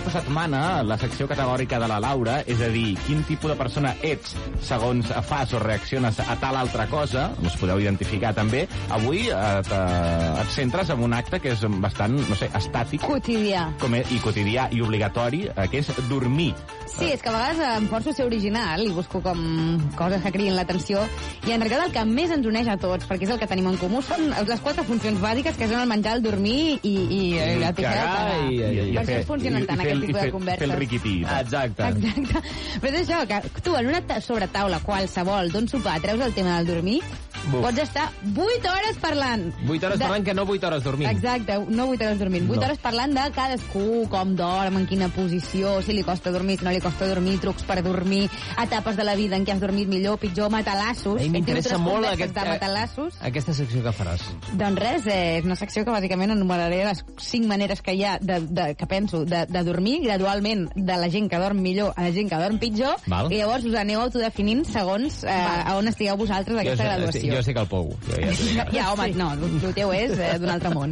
aquesta setmana la secció categòrica de la Laura, és a dir, quin tipus de persona ets segons fas o reacciones a tal altra cosa, us podeu identificar també. Avui et centres en un acte que és bastant, no sé, estàtic. Quotidià. I quotidià i obligatori, que és dormir. Sí, és que a vegades em forço a ser original i busco com coses que cridin l'atenció, i en realitat el que més ens uneix a tots, perquè és el que tenim en comú, són les 4 funcions bàsiques, que són el menjar, el dormir i el cagar. Per això es funcionen tant aquest tipus de converses. Fer el riquití. Exacte. Però és això, que tu en una sobretaula qualsevol d'un sopar treus el tema del dormir, pots estar 8 hores parlant. 8 hores parlant, que no 8 hores dormint. Exacte, no 8 hores dormint. 8 hores parlant de cadascú, com dorm, en quina posició, si li costa dormir, si no li costa dormir, trucs per dormir, etapes de la vida en què has dormit millor, pitjor, matalassos. A mi m'interessa molt aquesta secció que faràs. Doncs res, és una secció que bàsicament enumeraré les 5 maneres que hi ha que penso de dormir gradualment, de la gent que dorm millor a la gent que dorm pitjor. Val. I llavors us aneu autodefinint segons a on estigueu vosaltres d'aquesta graduació. Jo sé que el pou. Ja, home, no, el teu és d'un altre món.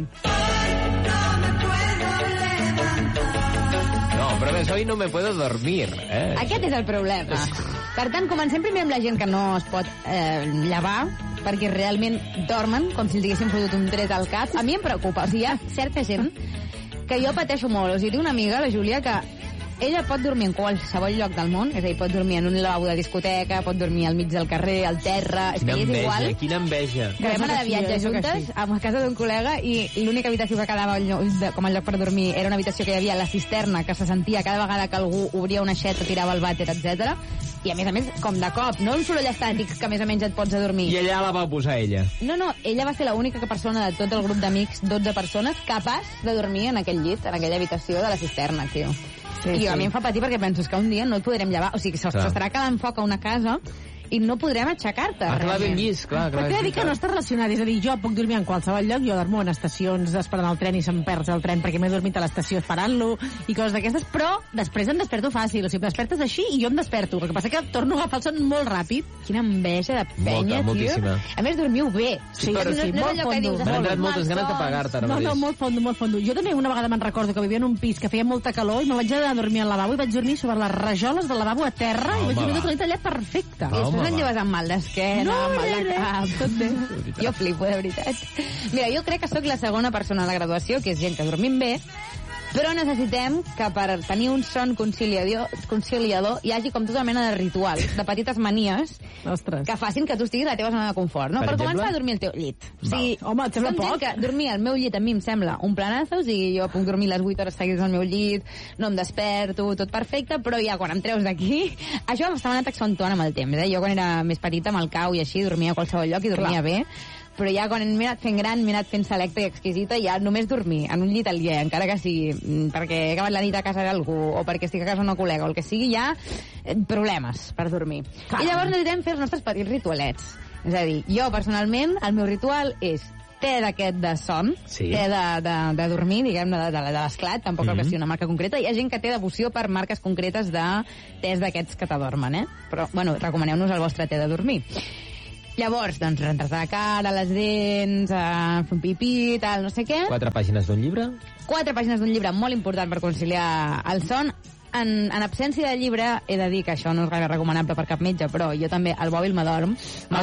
No, però més, hoy no me puedo dormir. Aquest és el problema. Per tant, comencem primer amb la gent que no es pot llevar, perquè realment dormen com si els haguessin fotut un tret al cap. A mi em preocupa. O sigui, hi ha certa gent que jo pateixo molt. O sigui, tinc una amiga, la Júlia, que ella pot dormir en qualsevol lloc del món, és a dir, pot dormir en un lavabo de discoteca, pot dormir al mig del carrer, al terra, és que és igual. Quina enveja. Que vam anar de viatge juntes a casa d'un col·lega i l'única habitació que quedava com a lloc per dormir era una habitació que hi havia a la cisterna, que se sentia cada vegada que algú obria una aixeta, tirava el vàter, etc. I a més, com de cop, no un soroll estàtic que a més et pots dormir. I allà la va posar ella. No, ella va ser l'única persona de tot el grup d'amics, 12 persones, capaç de dormir en aquell llit, en aquella habitació de la cisterna, tio. I a mi em fa patir perquè penso que un dia no et podrem llevar. O sigui, s'estarà quedant foc a una casa i no podrem aixecar-te. Clar, ben vist, clar. Però t'he de dir que no està relacionat. És a dir, jo puc dormir en qualsevol lloc. Jo dormo en estacions esperant el tren i se'm perd el tren perquè m'he dormit a l'estació esperant-lo i coses d'aquestes, però després em desperto fàcil. O sigui, em despertes així i jo em desperto. El que passa que torno a agafar el son molt ràpid. Quina enveja de penya, moltíssima. A més, dormiu bé. Sí, no és allò que dius... M'han entrat moltes ganes de pagar-te ara mateix. No, molt fondo. Jo també una vegada me'n recordo que vivia en un pis que feia molta calor i me vaig anar a dormir al lavabo i vaig dormir sobre les rajoles del lavabo a terra i vaig dormir tota la nit allà perfecte. I després en lleves amb mal d'esquena, amb mal de cap, tot bé. Jo flipo, de veritat. Mira, jo crec que sóc la segona persona a la graduació, que és gent que dormim bé, però necessitem que per tenir un son conciliador hi hagi com tota mena de rituals, de petites manies que facin que tu estiguis a la teva zona de confort, no? Per començar a dormir al teu llit. Sí, home, et sembla poc? Que dormir al meu llit a mi em sembla un planazo, o sigui, jo puc dormir les 8 hores seguides al meu llit, no em desperto, tot perfecte, però ja quan em treus d'aquí, això m'estava anat accentuant amb el temps, Jo quan era més petita, amb el cau i així, dormia a qualsevol lloc i dormia bé, però ja quan m'he anat fent gran, m'he anat fent selecta i exquisita, ja només dormir en un llit aliè, encara que sigui perquè he acabat la nit a casa d'algú o perquè estic a casa d'una col·lega o el que sigui, ja problemes per dormir. I llavors necessitem fer els nostres petits ritualets. És a dir, jo personalment, el meu ritual és té d'aquest de son, té de dormir, diguem-ne, de l'esclat, tampoc cal que sigui una marca concreta. Hi ha gent que té devoció per marques concretes de tés d'aquests que t'adormen, Però, bueno, recomaneu-nos el vostre té de dormir. Llavors, doncs, rentar-te la cara, les dents, fer un pipí, tal, no sé què. 4 pàgines d'un llibre? 4 pàgines d'un llibre, molt important per conciliar el son. En absència de llibre, he de dir que això no és gaire recomanable per cap metge, però jo també, el mòbil m'adorm.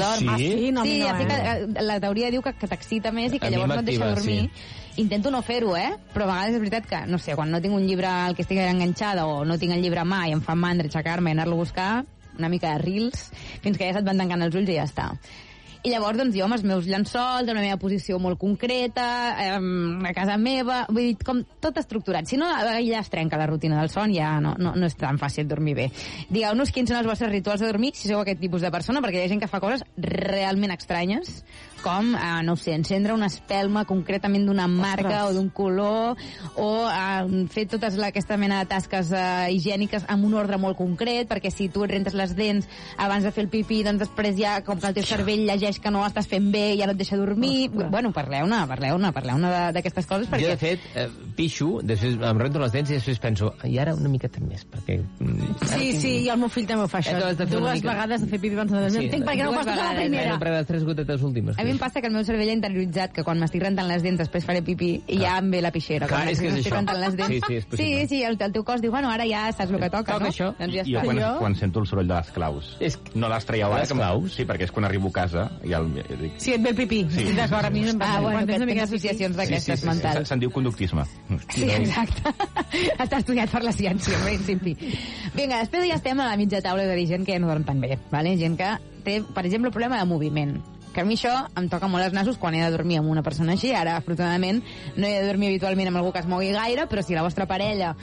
Sí? No, la teoria diu que t'excita més i que llavors no et deixa dormir. Intento no fer-ho, però a vegades és veritat que, no sé, quan no tinc un llibre al que estic enganxada o no tinc el llibre a mà i em fa mandra aixecar-me i anar-lo a buscar, una mica de reels, fins que ja se't van tancant els ulls i ja està. I llavors, doncs, jo amb els meus llençols, en la meva posició molt concreta, a casa meva, vull dir, com tot estructurat. Si no, ja es trenca la rutina del son, ja no és tan fàcil dormir bé. Digueu-nos quins són els vostres rituals de dormir, si sou aquest tipus de persona, perquè hi ha gent que fa coses realment estranyes, com, no ho sé, encendre una espelma concretament d'una marca o d'un color, o fer totes aquesta mena de tasques higièniques amb un ordre molt concret, perquè si tu et rentes les dents abans de fer el pipí, doncs després ja, com que el teu cervell llegeix que no ho estàs fent bé i ja no et deixa dormir. Bueno, parleu-ne d'aquestes coses, perquè... Jo, de fet, pixo, després em rento les dents i després penso, i ara una miqueta més, perquè... Sí, i el meu fill també ho fa, això. 2 vegades de fer pipí abans de dormir. Entenc perquè no ho fas tota la primera. Sempre les 3 gotetes últimes. A mi mi em passa que el meu cervell ha interioritzat que quan m'estic rentant les dents després faré pipí i ja em ve la pixera. Clar, és que és això. Les dents. Sí, és possible. Sí, el teu cos diu, bueno, ara ja saps el que toca, no? Això. Doncs ja Jo està. quan sento el soroll de les claus. No les traieu ara? Les claus? Sí, perquè és quan arribo a casa i dic... Sí, et ve el pipí. Sí. D'acord, a mi em passa. Bueno, Quan que tens una tens mica associacions d'aquestes mentals. Se'n diu conductisme. Sí, exacte. Està estudiat per la ciència, en principi. Vinga, després ja estem a la mitja taula de dir gent que no dorm tan bé, vale? Gent que té, per exemple, el problema de moviment. Que a mi això em toca molt els nassos quan he de dormir amb una persona així. Ara, afortunadament, no he de dormir habitualment amb algú que es mogui gaire, però si la vostra parella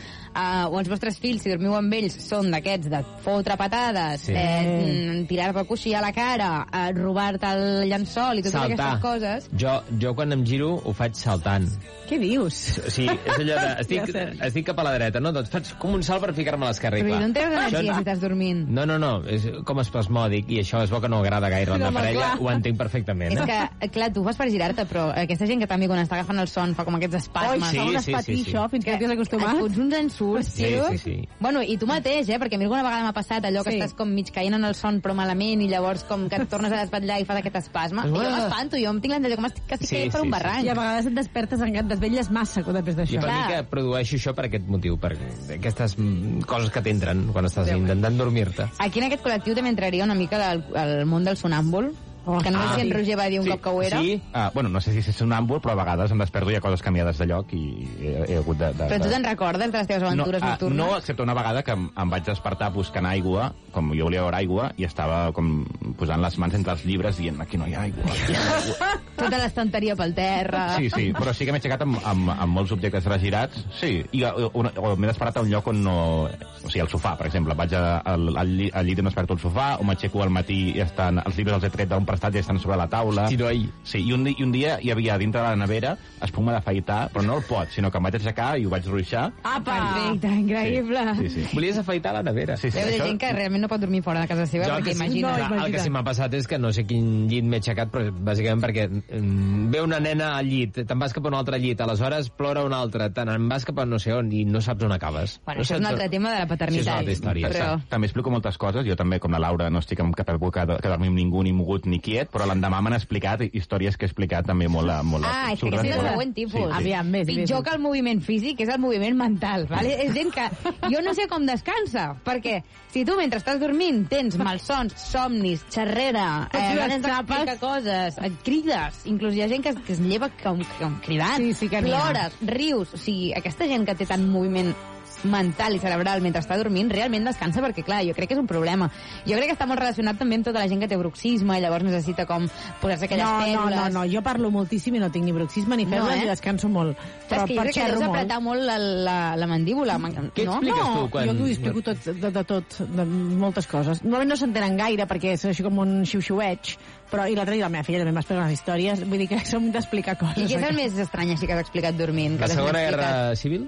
o els vostres fills, si dormiu amb ells, són d'aquests de fotre patades, tirar-te el coixí a la cara, robar-te el llençol i totes aquestes coses... Jo quan em giro ho faig saltant. Què dius? Sí, és allò de... Estic cap a la dreta, no? Doncs faig com un salt per ficar-me a l'esquerra. Però no treus energia si estàs dormint. No, és com espasmòdic, i això és bo que no agrada gaire a la meva parella, ho entenc perfectament. És que, clar, tu fas per girar-te, però aquesta gent que també quan està agafant el son fa com aquests espasmes. Fa un espatí, això, fins que t'hi has acostumat. Et fots uns ensurts, tio. Sí. Bueno, i tu mateix, perquè a mi alguna vegada m'ha passat allò que estàs com mig caient en el son però malament i llavors com que et tornes a desvetllar i fas aquest espasme. I jo m'espanto, jo em tinc l'entenció que estic caient per un barranc. I a vegades et despertes en et desvetlles massa després d'això. I per mi que produeixo això per aquest motiu, per aquestes coses que t'entren quan estàs intentant dormir-te. Aquí en aquest col·lectiu també entraria una mica el món del sonàmbul, que no sé si en Roger va dir un cop que ho era. Sí. Bueno, no sé si és sonàmbul, però a vegades em desperto i hi ha coses canviades de lloc i he hagut de... Però tu te'n recordes de les teves aventures nocturnes? No, excepte una vegada que em vaig despertar buscant aigua, com jo volia veure aigua, i estava com posant les mans entre els llibres dient, aquí no hi ha aigua. Tota l'estanteria pel terra. Sí, però sí que m'he aixecat amb molts objectes regirats, sí, i m'he despertat a un lloc on no... O sigui, al sofà, per exemple. Vaig al llit i m'esperto al sofà, o m'aixeco al matí i estan els llibres els he tret d'un prestat i estan sobre la taula. Sí, i un dia hi havia dintre de la nevera espuma d'afaitar, però no el pot, sinó que em vaig aixecar i ho vaig ruixar. Perfecte, increïble. Sí. Volies afaitar la nevera. Sí, Hi ha gent que realment no pot dormir fora de casa seva, perquè imagina... El que sí m'ha passat és que no sé quin llit m'he aixecat, però bàsicament perquè ve una nena al llit, te'n vas cap a un altre llit, aleshores plora un altre, te'n vas cap a no sé on i no saps on acabes. Bueno, això és un altre tema de la paternitat. Sí, és una altra història. Però... També explico moltes coses, jo també, com la Laura, no estic en cap època que dormir amb ningú, ni mogut, ni quiet, però l'endemà m'han explicat històries que he explicat també molt és que aquest és el següent tipus. Sí. Aviam, Pitjor que el moviment físic és el moviment mental, vale? És gent que jo no sé com descansa, perquè si tu mentre estàs dormint tens malsons, somnis, xerrera, ganes d'explicar coses, et crides, inclús hi ha gent que es lleva com cridant, plores, rius, o sigui, aquesta gent que té tant moviment mental i cerebral mentre està dormint realment descansa, perquè clar, jo crec que és un problema. Jo crec que està molt relacionat també amb tota la gent que té bruxisme i llavors necessita com posar-se aquelles pèrdules. No, jo parlo moltíssim i no tinc ni bruxisme ni pèrdules i descanso molt. Però és que jo crec que deus apretar molt la mandíbula. Què expliques tu? Jo t'ho explico tot, de moltes coses. Normalment no s'entenen gaire perquè és així com un xiu-xiueig, però i l'altre dia la meva filla també m'explica unes històries, vull dir que som d'explicar coses. I què és el més estrany així que has explicat dormint? La Segona Guerra Civil?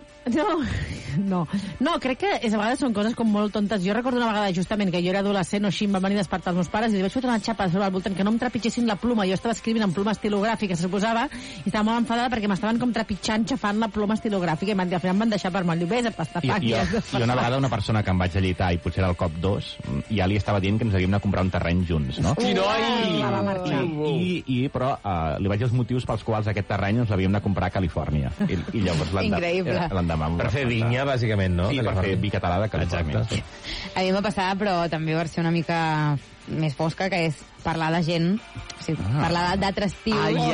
No, crec que a vegades són coses com molt tontes. Jo recordo una vegada justament que jo era adolescent o així, em van venir a despertar els meus pares i li vaig fotre una xapa sobre el voltant que no em trepitgessin la pluma. Jo estava escrivint en pluma estilogràfica, se suposava, i estava molt enfadada perquè m'estaven com trepitjant, xafant la pluma estilogràfica i al final em van deixar per molt lluvés, a pastafàquies. I una vegada una persona que em vaig allitar i potser era el cop 2, ja li estava dient que ens havíem de comprar un terreny junts, no? Però li vaig dir els motius pels quals aquest terreny ens l'havíem de comprar a Califòrnia. I llavors l'endemà... Per fer vinya, bàsicament, no? Sí, per fer vi català de Califòrnia. A mi m'ha passat, però també versió una mica més fosca, que és parlar de gent, parlar d'altres tios.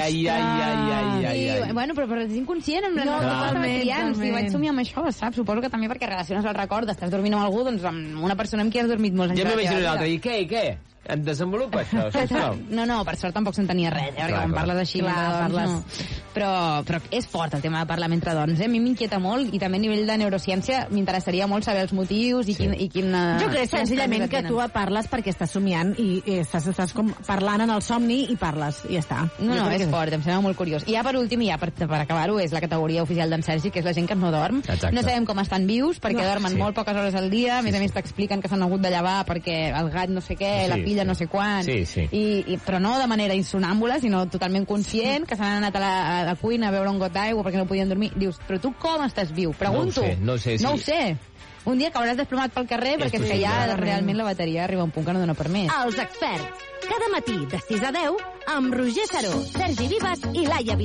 Bueno, però és inconscient, amb si vaig somiar amb això, saps? Suposo que també perquè relaciones el record, estàs dormint amb algú, doncs amb una persona amb qui has dormit molts anys. Ja m'imagino l'altre, i què? Et desenvolupa això, sisplau? No, per sort tampoc s'entenia res, perquè quan parles així no. Però és fort el tema de parlar mentre dorms, a mi m'inquieta molt i també a nivell de neurociència m'interessaria molt saber els motius i quin... Jo crec senzillament que tu parles perquè estàs somiant i estàs com parlant en el somni i parles, i ja està. No, és fort, em sembla molt curiós. I ja per últim, per acabar-ho, és la categoria oficial d'en Sergi, que és la gent que no dorm. No sabem com estan vius, perquè dormen molt poques hores al dia, a més a més t'expliquen que s'han hagut de llevar perquè el gat no sé què, la filla no sé quan, però no de manera insonàmbula, sinó totalment conscient, que s'han anat a la cuina a beure un got d'aigua perquè no podien dormir. Dius, però tu com estàs viu? Pregunto. No ho sé. Un dia que hauràs desplomat pel carrer perquè és que ja realment la bateria arriba a un punt que no dona per més. Els experts. Cada matí de 6 a 10 amb Roger Saró, Sergi Vives i Laia